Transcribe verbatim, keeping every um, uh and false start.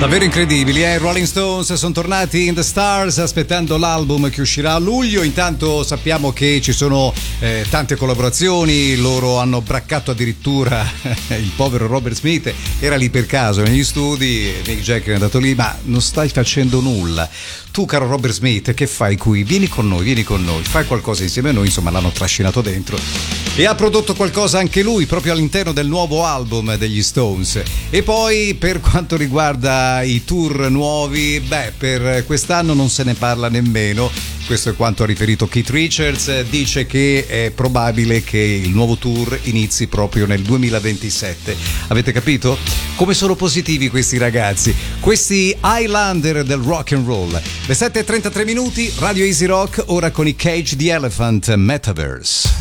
Davvero incredibili, eh? Rolling Stones sono tornati in the stars aspettando l'album che uscirà a luglio. Intanto sappiamo che ci sono eh, tante collaborazioni, loro hanno braccato addirittura il povero Robert Smith, era lì per caso negli studi, Mick Jagger è andato lì, ma non stai facendo nulla. Tu, caro Robert Smith, che fai qui? Vieni con noi, vieni con noi, fai qualcosa insieme a noi. Insomma, l'hanno trascinato dentro e ha prodotto qualcosa anche lui proprio all'interno del nuovo album degli Stones. E poi, per quanto riguarda i tour nuovi, beh, per quest'anno non se ne parla nemmeno. Questo è quanto ha riferito Keith Richards. Dice che è probabile che il nuovo tour inizi proprio nel duemilaventisette. Avete capito? Come sono positivi questi ragazzi, questi Highlander del rock and roll. Le sette e trentatré minuti, Radio Easy Rock, ora con i Cage the Elephant Metaverse.